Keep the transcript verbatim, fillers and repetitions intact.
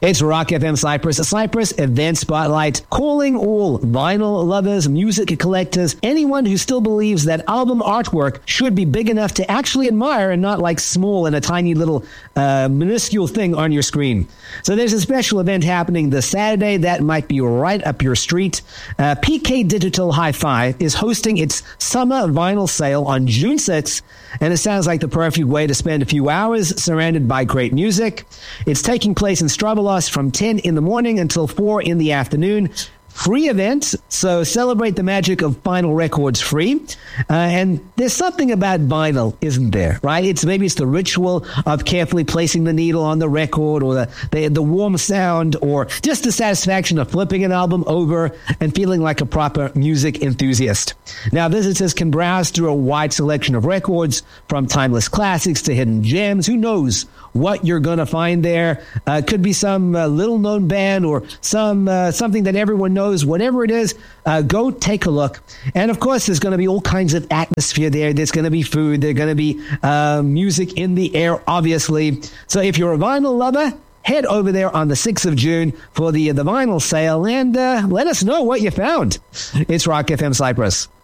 It's Rock F M Cyprus, a Cyprus event spotlight, calling all vinyl lovers, music collectors, anyone who still believes that album artwork should be big enough to actually admire and not like small in a tiny little uh, minuscule thing on your screen. So there's a special event happening this Saturday that might be right up your street. Uh, P K Digital Hi-Fi is hosting its summer vinyl sale on June sixth, and it sounds like the perfect way to spend a few hours surrounded by great music. It's taking place in Strabolos from ten in the morning until four in the afternoon. Free event, so celebrate the magic of vinyl records free. Uh, and there's something about vinyl, isn't there, right? It's maybe it's the ritual of carefully placing the needle on the record, or the, the, the warm sound, or just the satisfaction of flipping an album over and feeling like a proper music enthusiast. Now, visitors can browse through a wide selection of records, from timeless classics to hidden gems. Who knows what you're going to find there? Uh, could be some uh, little-known band, or some uh, something that everyone knows. Whatever it is, uh, go take a look. And of course, there's going to be all kinds of atmosphere there. There's going to be food. There's going to be uh, music in the air, obviously. So if you're a vinyl lover, head over there on the sixth of June for the, the vinyl sale, and uh, let us know what you found. It's Rock F M Cyprus.